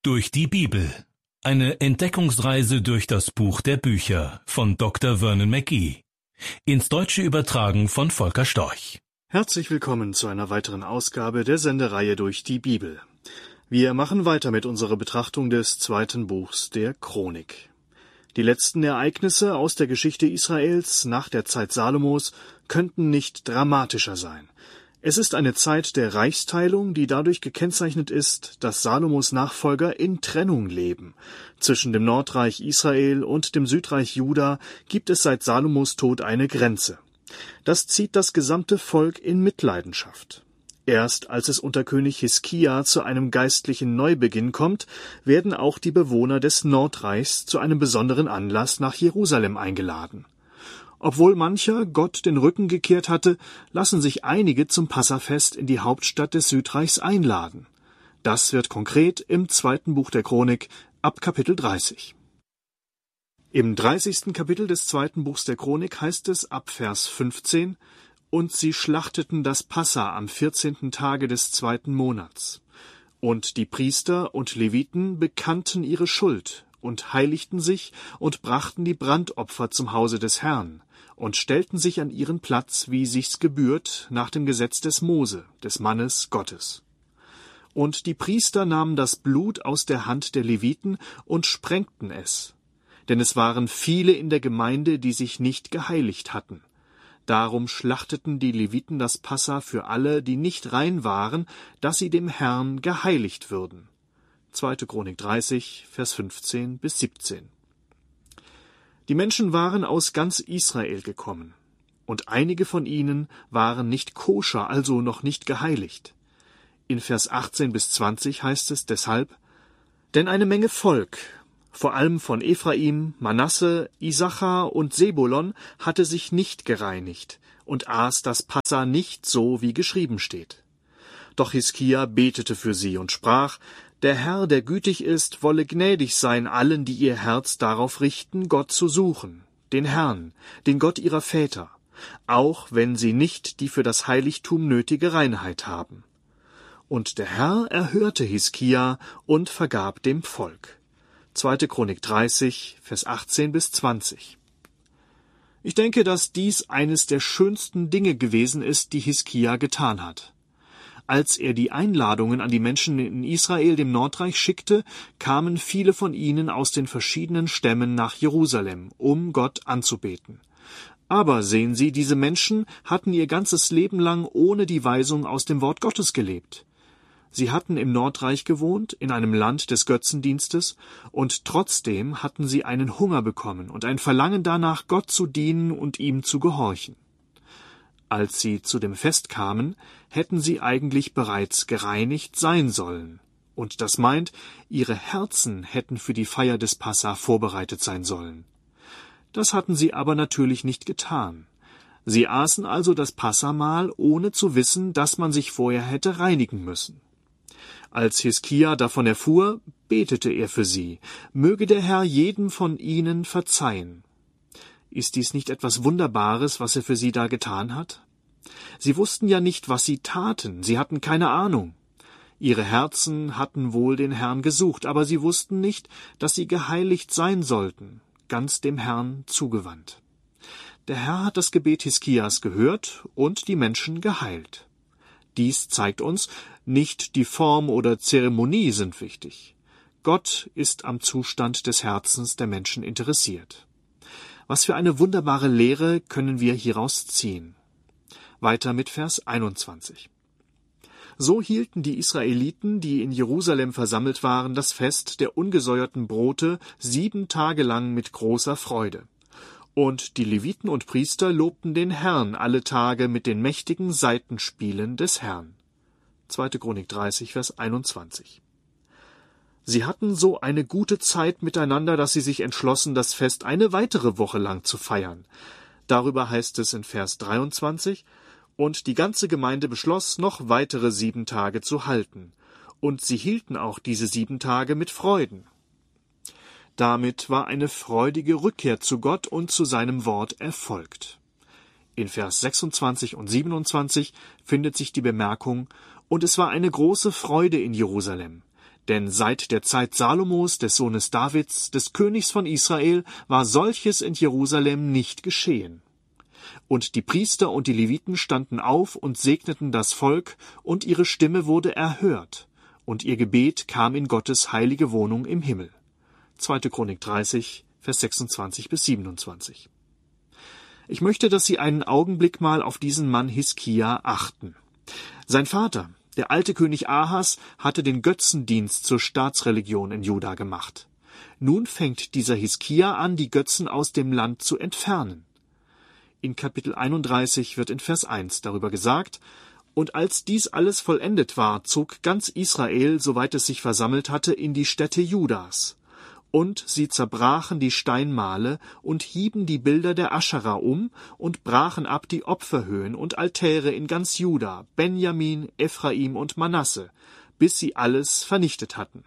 Durch die Bibel. Eine Entdeckungsreise durch das Buch der Bücher von Dr. Vernon McGee. Ins Deutsche übertragen von Volker Storch. Herzlich willkommen zu einer weiteren Ausgabe der Sendereihe Durch die Bibel. Wir machen weiter mit unserer Betrachtung des zweiten Buchs der Chronik. Die letzten Ereignisse aus der Geschichte Israels nach der Zeit Salomos könnten nicht dramatischer sein. Es ist eine Zeit der Reichsteilung, die dadurch gekennzeichnet ist, dass Salomos Nachfolger in Trennung leben. Zwischen dem Nordreich Israel und dem Südreich Juda gibt es seit Salomos Tod eine Grenze. Das zieht das gesamte Volk in Mitleidenschaft. Erst als es unter König Hiskia zu einem geistlichen Neubeginn kommt, werden auch die Bewohner des Nordreichs zu einem besonderen Anlass nach Jerusalem eingeladen. Obwohl mancher Gott den Rücken gekehrt hatte, lassen sich einige zum Passafest in die Hauptstadt des Südreichs einladen. Das wird konkret im zweiten Buch der Chronik ab Kapitel 30. Im 30. Kapitel des zweiten Buchs der Chronik heißt es ab Vers 15: Und sie schlachteten das Passa am 14. Tage des zweiten Monats. Und die Priester und Leviten bekannten ihre Schuld und heiligten sich und brachten die Brandopfer zum Hause des Herrn und stellten sich an ihren Platz, wie sich's gebührt, nach dem Gesetz des Mose, des Mannes Gottes. Und die Priester nahmen das Blut aus der Hand der Leviten und sprengten es, denn es waren viele in der Gemeinde, die sich nicht geheiligt hatten. Darum schlachteten die Leviten das Passa für alle, die nicht rein waren, dass sie dem Herrn geheiligt würden. 2. Chronik 30, Vers 15 bis 17. Die Menschen waren aus ganz Israel gekommen, und einige von ihnen waren nicht koscher, also noch nicht geheiligt. In Vers 18 bis 20 heißt es deshalb: Denn eine Menge Volk, vor allem von Ephraim, Manasse, Issachar und Sebulon, hatte sich nicht gereinigt und aß das Passa nicht so, wie geschrieben steht. Doch Hiskia betete für sie und sprach: Der Herr, der gütig ist, wolle gnädig sein allen, die ihr Herz darauf richten, Gott zu suchen, den Herrn, den Gott ihrer Väter, auch wenn sie nicht die für das Heiligtum nötige Reinheit haben. Und der Herr erhörte Hiskia und vergab dem Volk. 2. Chronik 30, Vers 18 bis 20. Ich denke, dass dies eines der schönsten Dinge gewesen ist, die Hiskia getan hat. Als er die Einladungen an die Menschen in Israel, dem Nordreich, schickte, kamen viele von ihnen aus den verschiedenen Stämmen nach Jerusalem, um Gott anzubeten. Aber sehen Sie, diese Menschen hatten ihr ganzes Leben lang ohne die Weisung aus dem Wort Gottes gelebt. Sie hatten im Nordreich gewohnt, in einem Land des Götzendienstes, und trotzdem hatten sie einen Hunger bekommen und ein Verlangen danach, Gott zu dienen und ihm zu gehorchen. Als sie zu dem Fest kamen, hätten sie eigentlich bereits gereinigt sein sollen. Und das meint, ihre Herzen hätten für die Feier des Passa vorbereitet sein sollen. Das hatten sie aber natürlich nicht getan. Sie aßen also das Passamahl, ohne zu wissen, dass man sich vorher hätte reinigen müssen. Als Hiskia davon erfuhr, betete er für sie: Möge der Herr jedem von ihnen verzeihen. Ist dies nicht etwas Wunderbares, was er für sie da getan hat? Sie wussten ja nicht, was sie taten, sie hatten keine Ahnung. Ihre Herzen hatten wohl den Herrn gesucht, aber sie wussten nicht, dass sie geheiligt sein sollten, ganz dem Herrn zugewandt. Der Herr hat das Gebet Hiskias gehört und die Menschen geheilt. Dies zeigt uns, nicht die Form oder Zeremonie sind wichtig. Gott ist am Zustand des Herzens der Menschen interessiert. Was für eine wunderbare Lehre können wir hieraus ziehen. Weiter mit Vers 21. So hielten die Israeliten, die in Jerusalem versammelt waren, das Fest der ungesäuerten Brote 7 Tage lang mit großer Freude. Und die Leviten und Priester lobten den Herrn alle Tage mit den mächtigen Saitenspielen des Herrn. 2. Chronik 30, Vers 21. Sie hatten so eine gute Zeit miteinander, dass sie sich entschlossen, das Fest eine weitere Woche lang zu feiern. Darüber heißt es in Vers 23: Und die ganze Gemeinde beschloss, noch weitere 7 Tage zu halten. Und sie hielten auch diese 7 Tage mit Freuden. Damit war eine freudige Rückkehr zu Gott und zu seinem Wort erfolgt. In Vers 26 und 27 findet sich die Bemerkung: Und es war eine große Freude in Jerusalem, Denn seit der Zeit Salomos, des Sohnes Davids, des Königs von Israel, war solches in Jerusalem nicht geschehen. Und die Priester und die Leviten standen auf und segneten das Volk, und ihre Stimme wurde erhört, und ihr Gebet kam in Gottes heilige Wohnung im Himmel. 2. Chronik 30, Vers 26 bis 27. Ich möchte, dass Sie einen Augenblick mal auf diesen Mann Hiskia achten. Sein Vater, der alte König Ahas, hatte den Götzendienst zur Staatsreligion in Juda gemacht. Nun fängt dieser Hiskia an, die Götzen aus dem Land zu entfernen. In Kapitel 31 wird in Vers 1 darüber gesagt: Und als dies alles vollendet war, zog ganz Israel, soweit es sich versammelt hatte, in die Städte Judas. Und sie zerbrachen die Steinmale und hieben die Bilder der Aschera um und brachen ab die Opferhöhen und Altäre in ganz Juda, Benjamin, Ephraim und Manasse, bis sie alles vernichtet hatten.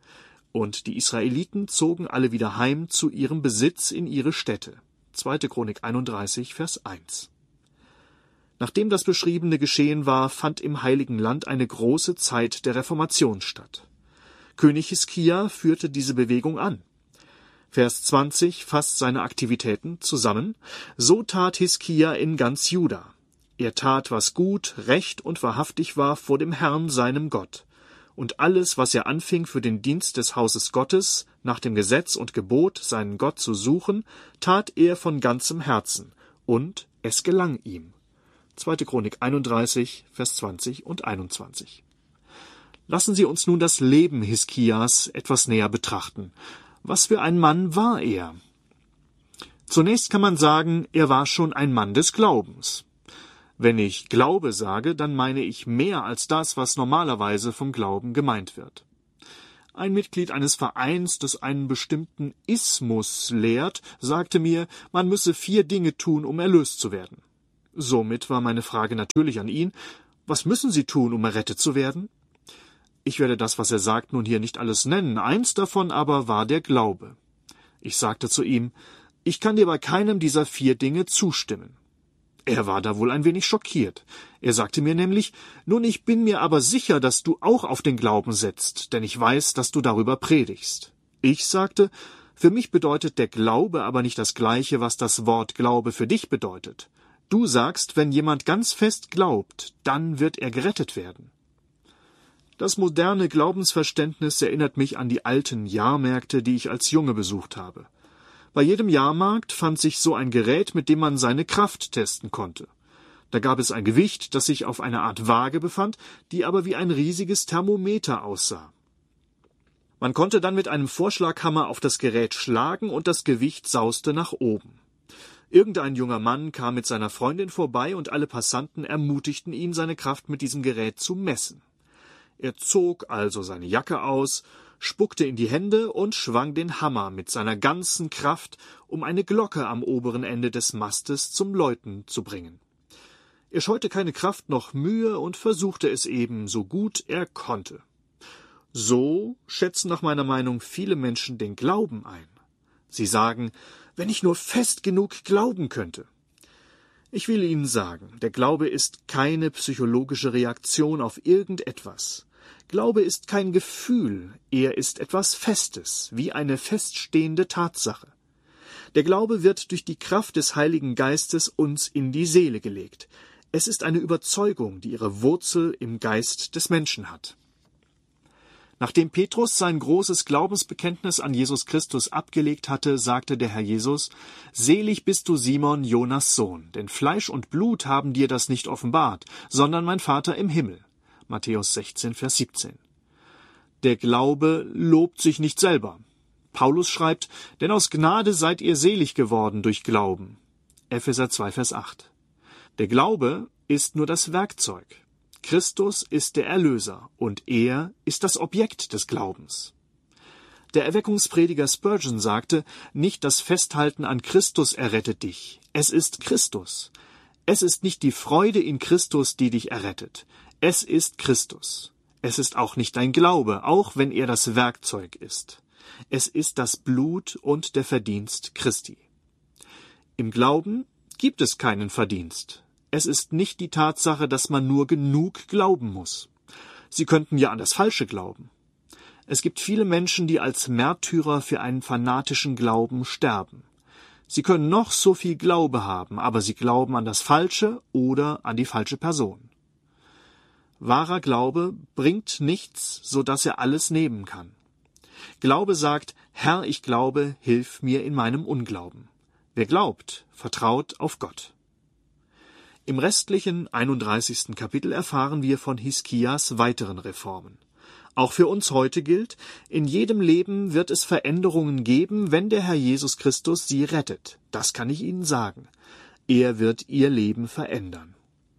Und die Israeliten zogen alle wieder heim zu ihrem Besitz in ihre Städte. 2. Chronik 31, Vers 1. Nachdem das Beschriebene geschehen war, fand im Heiligen Land eine große Zeit der Reformation statt. König Hiskia führte diese Bewegung an. Vers 20 fasst seine Aktivitäten zusammen: So tat Hiskia in ganz Juda. Er tat, was gut, recht und wahrhaftig war vor dem Herrn, seinem Gott. Und alles, was er anfing für den Dienst des Hauses Gottes, nach dem Gesetz und Gebot, seinen Gott zu suchen, tat er von ganzem Herzen, und es gelang ihm. 2. Chronik 31, Vers 20 und 21. Lassen Sie uns nun das Leben Hiskias etwas näher betrachten. Was für ein Mann war er? Zunächst kann man sagen, er war schon ein Mann des Glaubens. Wenn ich Glaube sage, dann meine ich mehr als das, was normalerweise vom Glauben gemeint wird. Ein Mitglied eines Vereins, das einen bestimmten Ismus lehrt, sagte mir, man müsse 4 Dinge tun, um erlöst zu werden. Somit war meine Frage natürlich an ihn: Was müssen Sie tun, um errettet zu werden? Ich werde das, was er sagt, nun hier nicht alles nennen. Eins davon aber war der Glaube. Ich sagte zu ihm: Ich kann dir bei keinem dieser 4 Dinge zustimmen. Er war da wohl ein wenig schockiert. Er sagte mir nämlich: Nun, ich bin mir aber sicher, dass du auch auf den Glauben setzt, denn ich weiß, dass du darüber predigst. Ich sagte: Für mich bedeutet der Glaube aber nicht das Gleiche, was das Wort Glaube für dich bedeutet. Du sagst, wenn jemand ganz fest glaubt, dann wird er gerettet werden. Das moderne Glaubensverständnis erinnert mich an die alten Jahrmärkte, die ich als Junge besucht habe. Bei jedem Jahrmarkt fand sich so ein Gerät, mit dem man seine Kraft testen konnte. Da gab es ein Gewicht, das sich auf einer Art Waage befand, die aber wie ein riesiges Thermometer aussah. Man konnte dann mit einem Vorschlaghammer auf das Gerät schlagen und das Gewicht sauste nach oben. Irgendein junger Mann kam mit seiner Freundin vorbei und alle Passanten ermutigten ihn, seine Kraft mit diesem Gerät zu messen. Er zog also seine Jacke aus, spuckte in die Hände und schwang den Hammer mit seiner ganzen Kraft, um eine Glocke am oberen Ende des Mastes zum Läuten zu bringen. Er scheute keine Kraft noch Mühe und versuchte es eben so gut er konnte. So schätzen nach meiner Meinung viele Menschen den Glauben ein. Sie sagen: Wenn ich nur fest genug glauben könnte. Ich will Ihnen sagen, der Glaube ist keine psychologische Reaktion auf irgendetwas. Glaube ist kein Gefühl, er ist etwas Festes, wie eine feststehende Tatsache. Der Glaube wird durch die Kraft des Heiligen Geistes uns in die Seele gelegt. Es ist eine Überzeugung, die ihre Wurzel im Geist des Menschen hat. Nachdem Petrus sein großes Glaubensbekenntnis an Jesus Christus abgelegt hatte, sagte der Herr Jesus: Selig bist du, Simon, Jonas Sohn, denn Fleisch und Blut haben dir das nicht offenbart, sondern mein Vater im Himmel. Matthäus 16, Vers 17. Der Glaube lobt sich nicht selber. Paulus schreibt: Denn aus Gnade seid ihr selig geworden durch Glauben. Epheser 2, Vers 8. Der Glaube ist nur das Werkzeug. Christus ist der Erlöser und er ist das Objekt des Glaubens. Der Erweckungsprediger Spurgeon sagte: Nicht das Festhalten an Christus errettet dich, es ist Christus. Es ist nicht die Freude in Christus, die dich errettet, es ist Christus. Es ist auch nicht dein Glaube, auch wenn er das Werkzeug ist. Es ist das Blut und der Verdienst Christi. Im Glauben gibt es keinen Verdienst. Es ist nicht die Tatsache, dass man nur genug glauben muss. Sie könnten ja an das Falsche glauben. Es gibt viele Menschen, die als Märtyrer für einen fanatischen Glauben sterben. Sie können noch so viel Glaube haben, aber sie glauben an das Falsche oder an die falsche Person. Wahrer Glaube bringt nichts, so dass er alles nehmen kann. Glaube sagt, Herr, ich glaube, hilf mir in meinem Unglauben. Wer glaubt, vertraut auf Gott. Im restlichen 31. Kapitel erfahren wir von Hiskias weiteren Reformen. Auch für uns heute gilt, in jedem Leben wird es Veränderungen geben, wenn der Herr Jesus Christus sie rettet. Das kann ich Ihnen sagen. Er wird Ihr Leben verändern.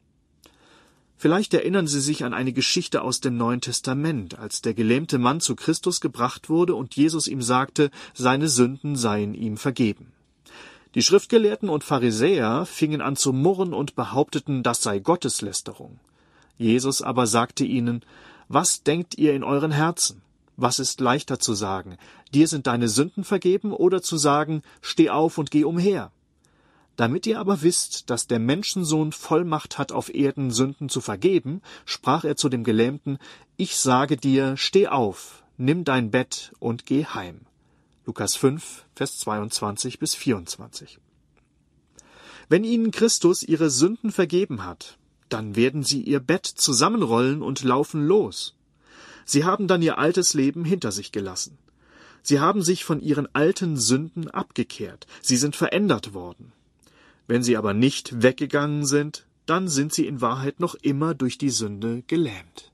Vielleicht erinnern Sie sich an eine Geschichte aus dem Neuen Testament, als der gelähmte Mann zu Christus gebracht wurde und Jesus ihm sagte, seine Sünden seien ihm vergeben. Die Schriftgelehrten und Pharisäer fingen an zu murren und behaupteten, das sei Gotteslästerung. Jesus aber sagte ihnen, was denkt ihr in euren Herzen? Was ist leichter zu sagen, dir sind deine Sünden vergeben, oder zu sagen, steh auf und geh umher? Damit ihr aber wisst, dass der Menschensohn Vollmacht hat, auf Erden Sünden zu vergeben, sprach er zu dem Gelähmten, ich sage dir, steh auf, nimm dein Bett und geh heim. Lukas 5, Vers 22 bis 24. Wenn ihnen Christus ihre Sünden vergeben hat, dann werden sie ihr Bett zusammenrollen und laufen los. Sie haben dann ihr altes Leben hinter sich gelassen. Sie haben sich von ihren alten Sünden abgekehrt. Sie sind verändert worden. Wenn sie aber nicht weggegangen sind, dann sind sie in Wahrheit noch immer durch die Sünde gelähmt.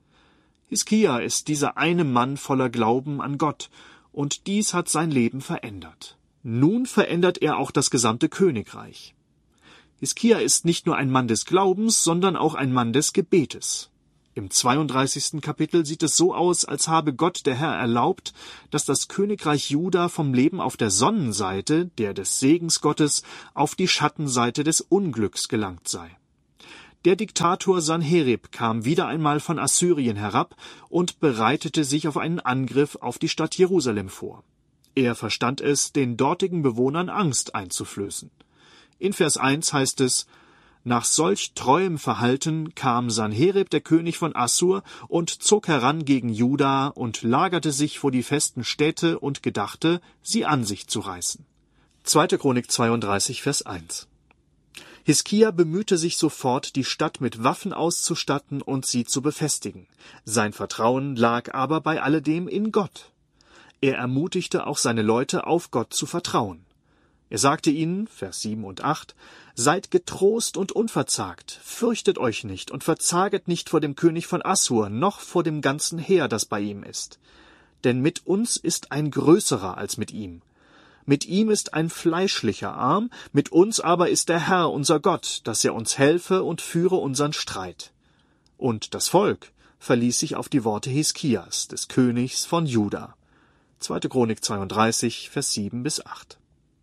Hiskia ist dieser eine Mann voller Glauben an Gott, und dies hat sein Leben verändert. Nun verändert er auch das gesamte Königreich. Hiskia ist nicht nur ein Mann des Glaubens, sondern auch ein Mann des Gebetes. Im 32. Kapitel sieht es so aus, als habe Gott der Herr erlaubt, dass das Königreich Juda vom Leben auf der Sonnenseite, der des Segens Gottes, auf die Schattenseite des Unglücks gelangt sei. Der Diktator Sanherib kam wieder einmal von Assyrien herab und bereitete sich auf einen Angriff auf die Stadt Jerusalem vor. Er verstand es, den dortigen Bewohnern Angst einzuflößen. In Vers 1 heißt es, nach solch treuem Verhalten kam Sanherib, der König von Assur, und zog heran gegen Juda und lagerte sich vor die festen Städte und gedachte, sie an sich zu reißen. 2. Chronik 32, Vers 1. Hiskia bemühte sich sofort, die Stadt mit Waffen auszustatten und sie zu befestigen. Sein Vertrauen lag aber bei alledem in Gott. Er ermutigte auch seine Leute, auf Gott zu vertrauen. Er sagte ihnen, Vers 7 und 8, seid getrost und unverzagt, fürchtet euch nicht und verzaget nicht vor dem König von Assur, noch vor dem ganzen Heer, das bei ihm ist. Denn mit uns ist ein größerer als mit ihm. Mit ihm ist ein fleischlicher Arm, mit uns aber ist der Herr, unser Gott, dass er uns helfe und führe unseren Streit. Und das Volk verließ sich auf die Worte Hiskias, des Königs von Juda. 2. Chronik 32, Vers 7 bis 8.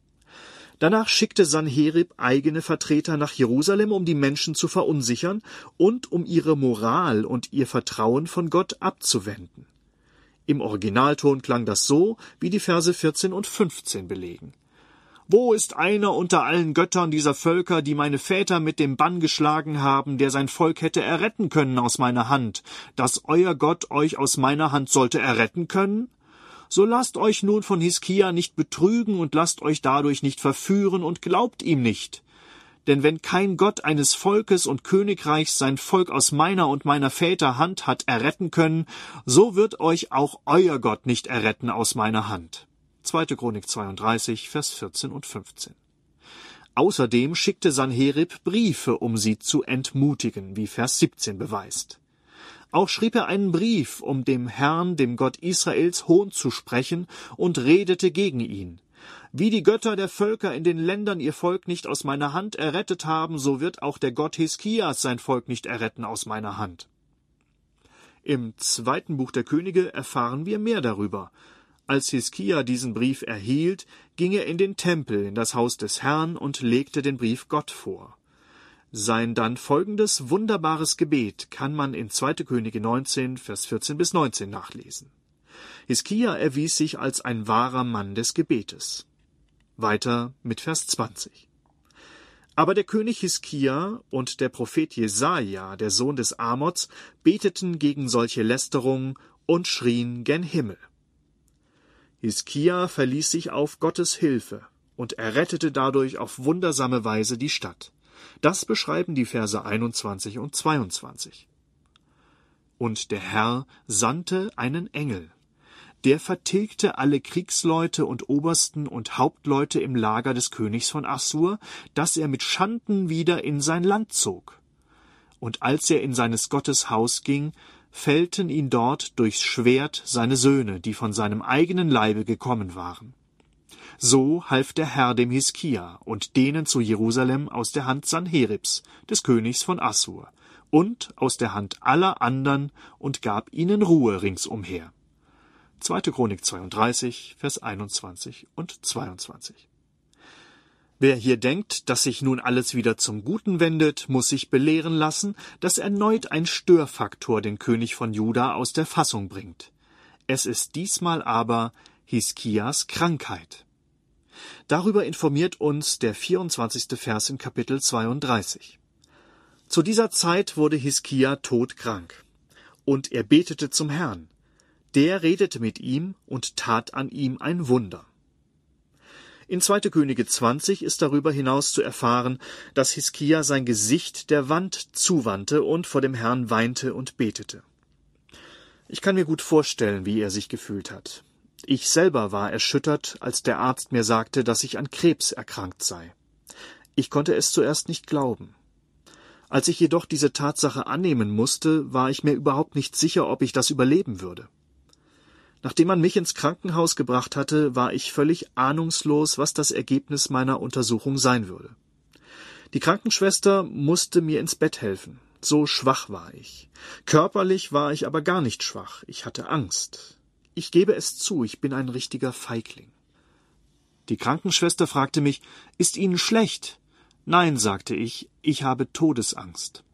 Danach schickte Sanherib eigene Vertreter nach Jerusalem, um die Menschen zu verunsichern und um ihre Moral und ihr Vertrauen von Gott abzuwenden. Im Originalton klang das so, wie die Verse 14 und 15 belegen. Wo ist einer unter allen Göttern dieser Völker, die meine Väter mit dem Bann geschlagen haben, der sein Volk hätte erretten können aus meiner Hand, dass euer Gott euch aus meiner Hand sollte erretten können? So lasst euch nun von Hiskia nicht betrügen und lasst euch dadurch nicht verführen und glaubt ihm nicht. Denn wenn kein Gott eines Volkes und Königreichs sein Volk aus meiner und meiner Väter Hand hat erretten können, so wird euch auch euer Gott nicht erretten aus meiner Hand. 2. Chronik 32, Vers 14 und 15. Außerdem schickte Sanherib Briefe, um sie zu entmutigen, wie Vers 17 beweist. Auch schrieb er einen Brief, um dem Herrn, dem Gott Israels, Hohn zu sprechen, und redete gegen ihn. Wie die Götter der Völker in den Ländern ihr Volk nicht aus meiner Hand errettet haben, so wird auch der Gott Hiskias sein Volk nicht erretten aus meiner Hand. Im 2. Buch der Könige erfahren wir mehr darüber. Als Hiskia diesen Brief erhielt, ging er in den Tempel, in das Haus des Herrn und legte den Brief Gott vor. Sein dann folgendes wunderbares Gebet kann man in 2. Könige 19, Vers 14 bis 19 nachlesen. Hiskia erwies sich als ein wahrer Mann des Gebetes. Weiter mit Vers 20. Aber der König Hiskia und der Prophet Jesaja, der Sohn des Amoz, beteten gegen solche Lästerung und schrien gen Himmel. Hiskia verließ sich auf Gottes Hilfe und errettete dadurch auf wundersame Weise die Stadt. Das beschreiben die Verse 21 und 22. Und der Herr sandte einen Engel. Der vertilgte alle Kriegsleute und Obersten und Hauptleute im Lager des Königs von Assur, dass er mit Schanden wieder in sein Land zog. Und als er in seines Gottes Haus ging, fällten ihn dort durchs Schwert seine Söhne, die von seinem eigenen Leibe gekommen waren. So half der Herr dem Hiskia und denen zu Jerusalem aus der Hand Sanheribs, des Königs von Assur, und aus der Hand aller andern und gab ihnen Ruhe ringsumher. 2. Chronik 32, Vers 21 und 22. Wer hier denkt, dass sich nun alles wieder zum Guten wendet, muss sich belehren lassen, dass erneut ein Störfaktor den König von Juda aus der Fassung bringt. Es ist diesmal aber Hiskias Krankheit. Darüber informiert uns der 24. Vers in Kapitel 32. Zu dieser Zeit wurde Hiskia todkrank, und er betete zum Herrn. Der redete mit ihm und tat an ihm ein Wunder. In 2. Könige 20 ist darüber hinaus zu erfahren, dass Hiskia sein Gesicht der Wand zuwandte und vor dem Herrn weinte und betete. Ich kann mir gut vorstellen, wie er sich gefühlt hat. Ich selber war erschüttert, als der Arzt mir sagte, dass ich an Krebs erkrankt sei. Ich konnte es zuerst nicht glauben. Als ich jedoch diese Tatsache annehmen musste, war ich mir überhaupt nicht sicher, ob ich das überleben würde. Nachdem man mich ins Krankenhaus gebracht hatte, war ich völlig ahnungslos, was das Ergebnis meiner Untersuchung sein würde. Die Krankenschwester musste mir ins Bett helfen. So schwach war ich. Körperlich war ich aber gar nicht schwach. Ich hatte Angst. Ich gebe es zu, ich bin ein richtiger Feigling. Die Krankenschwester fragte mich, »Ist Ihnen schlecht?« »Nein«, sagte ich habe Todesangst.«